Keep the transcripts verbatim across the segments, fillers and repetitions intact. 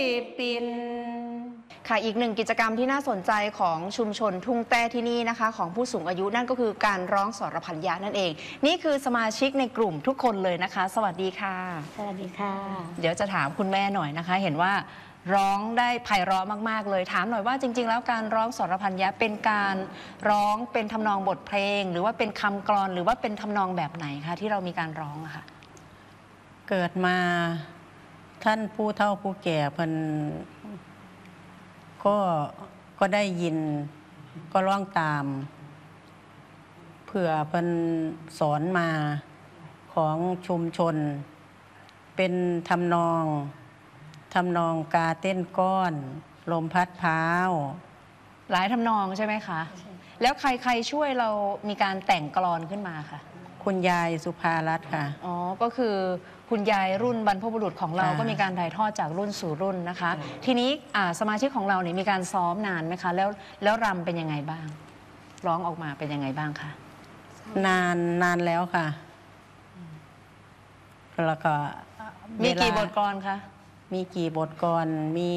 ปินค่ะอีกหนึ่งกิจกรรมที่น่าสนใจของชุมชนทุ่งแต้ที่นี่นะคะของผู้สูงอายุนั่นก็คือการร้องสรพันยะนั่นเองนี่คือสมาชิกในกลุ่มทุกคนเลยนะคะสวัสดีค่ะสวัสดีค่ะเดี๋ยวจะถามคุณแม่หน่อยนะคะเห็นว่าร้องได้ไพเราะมากๆเลยถามหน่อยว่าจริงๆแล้วการร้องสรพันยะเป็นการร้องเป็นทำนองบทเพลงหรือว่าเป็นคำกลอนหรือว่าเป็นทำนองแบบไหนคะที่เรามีการร้องอะค่ะเกิดมาท่านผู้เฒ่าผู้แก่เพิ่นก็ก็ได้ยินก็ร้องตามเผื่อเพิ่นสอนมาของชุมชนเป็นทำนองทำนองกาเต้นก้อนลมพัดพร้าวหลายทำนองใช่ไหมคะแล้วใครใครช่วยเรามีการแต่งกลอนขึ้นมาค่ะคุณยายสุภารัตน์ค่ะอ๋อก็คือคุณยายรุ่นบรรพบุรุษของเราก็มีการถ่ายทอดจากรุ่นสู่รุ่นนะคะทีนี้สมาชิกของเราเนี่ยมีการซ้อมนานไหมคะแล้วแล้วรำเป็นยังไงบ้างร้องออกมาเป็นยังไงบ้างคะนานนานแล้วค่ะแล้วก็มีกี่บทกลอนคะมีกี่บทกลอนมี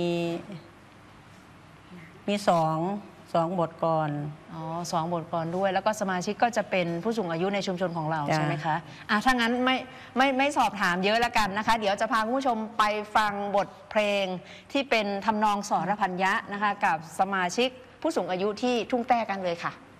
มีสองสองบทกลอนอ๋อสองบทกลอนด้วยแล้วก็สมาชิกก็จะเป็นผู้สูงอายุในชุมชนของเราใช่ไหมคะอ่ะถ้างั้นไม่ไม่ไม่สอบถามเยอะแล้วกันนะคะเดี๋ยวจะพาคุณผู้ชมไปฟังบทเพลงที่เป็นทำนองสรพันยะนะคะกับสมาชิกผู้สูงอายุที่ทุ่งแต้กันเลยค่ะ